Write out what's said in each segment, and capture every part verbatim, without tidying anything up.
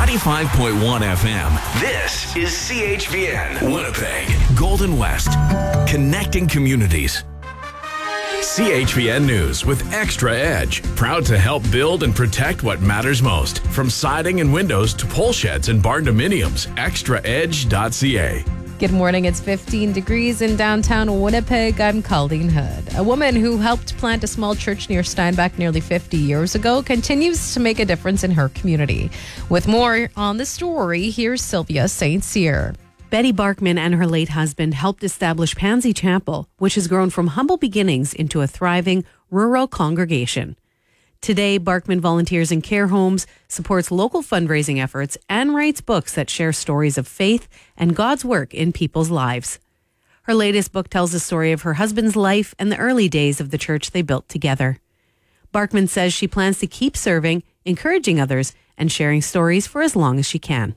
ninety-five point one F M. This is C H V N, Winnipeg, Golden West, connecting communities. C H V N News with Extra Edge, proud to help build and protect what matters most. From siding and windows to pole sheds and barn dominiums, extra edge dot c a. Good morning. It's fifteen degrees in downtown Winnipeg. I'm Colleen Hood. A woman who helped plant a small church near Steinbach nearly fifty years ago continues to make a difference in her community. With more on the story, here's Sylvia Saint Cyr. Betty Barkman and her late husband helped establish Pansy Chapel, which has grown from humble beginnings into a thriving rural congregation. Today, Barkman volunteers in care homes, supports local fundraising efforts, and writes books that share stories of faith and God's work in people's lives. Her latest book tells the story of her husband's life and the early days of the church they built together. Barkman says she plans to keep serving, encouraging others, and sharing stories for as long as she can.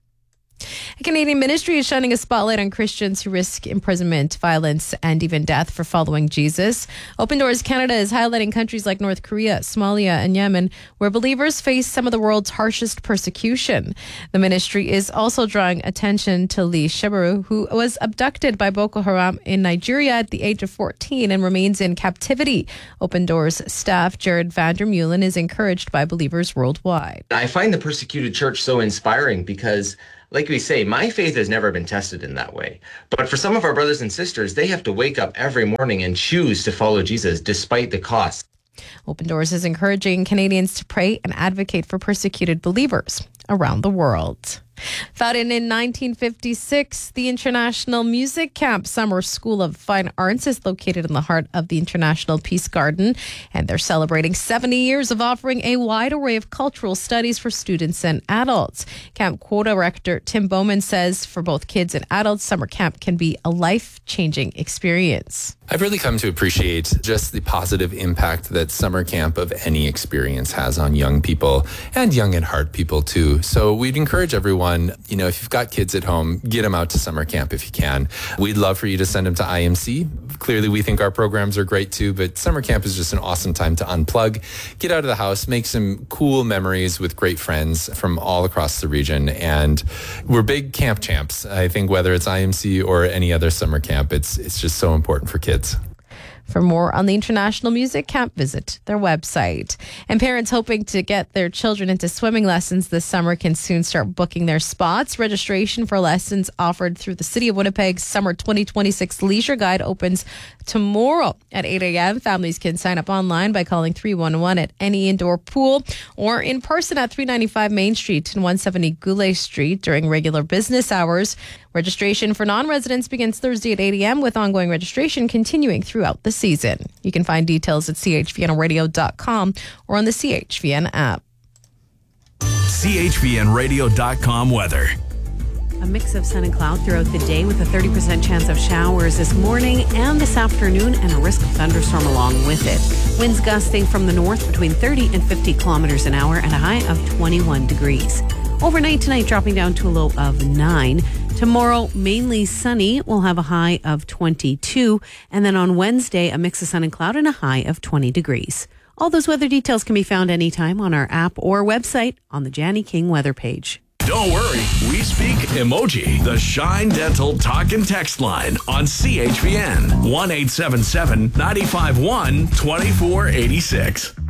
A Canadian ministry is shining a spotlight on Christians who risk imprisonment, violence, and even death for following Jesus. Open Doors Canada is highlighting countries like North Korea, Somalia, and Yemen, where believers face some of the world's harshest persecution. The ministry is also drawing attention to Lee Shebaru, who was abducted by Boko Haram in Nigeria at the age of fourteen and remains in captivity. Open Doors staff Jared Vandermeulen is encouraged by believers worldwide. I find the persecuted church so inspiring because, like we say, my faith has never been tested in that way. But for some of our brothers and sisters, they have to wake up every morning and choose to follow Jesus despite the cost. Open Doors is encouraging Canadians to pray and advocate for persecuted believers around the world. Founded in nineteen fifty-six, the International Music Camp Summer School of Fine Arts is located in the heart of the International Peace Garden, and they're celebrating seventy years of offering a wide array of cultural studies for students and adults. Camp co-director Tim Bowman says for both kids and adults, summer camp can be a life-changing experience. I've really come to appreciate just the positive impact that summer camp of any experience has on young people and young at heart people too. So we'd encourage everyone, you know, if you've got kids at home, get them out to summer camp if you can. We'd love for you to send them to I M C. Clearly, we think our programs are great too, but summer camp is just an awesome time to unplug, get out of the house, make some cool memories with great friends from all across the region. And we're big camp champs. I think whether it's I M C or any other summer camp, it's it's just so important for kids. For more on the International Music Camp, visit their website. And parents hoping to get their children into swimming lessons this summer can soon start booking their spots. Registration for lessons offered through the City of Winnipeg's Summer twenty twenty-six Leisure Guide opens tomorrow at eight a.m. Families can sign up online by calling three one one at any indoor pool or in person at three ninety-five Main Street and one seventy Goulet Street during regular business hours. Registration for non-residents begins Thursday at eight a.m. with ongoing registration continuing throughout the season. You can find details at c h v n radio dot com or on the C H V N app. C H V N radio dot com weather. A mix of sun and cloud throughout the day with a thirty percent chance of showers this morning and this afternoon and a risk of thunderstorm along with it. Winds gusting from the north between thirty and fifty kilometers an hour and a high of twenty-one degrees. Overnight tonight dropping down to a low of nine. Tomorrow, mainly sunny. We'll have a high of twenty-two. And then on Wednesday, a mix of sun and cloud and a high of twenty degrees. All those weather details can be found anytime on our app or website on the Janny King weather page. Don't worry, we speak emoji. The Shine Dental Talk and Text line on C H V N. one eight seven seven, nine five one, two four eight six.